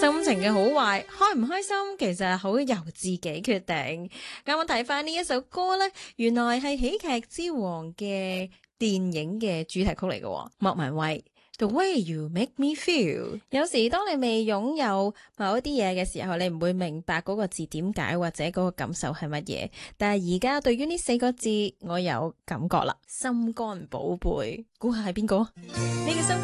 心情嘅好壞，開唔開心其實係好由自己決定。啱啱睇翻呢一首歌呢，原來係喜劇之王嘅電影嘅主題曲嚟嘅，莫文蔚。The way you make me feel。有時當你未擁有某一啲嘢嘅時候，你唔會明白嗰個字點解或者嗰個感受係乜嘢。但係而家對於呢4個字，我有感覺啦，心肝寶貝，估下係邊個？你嘅心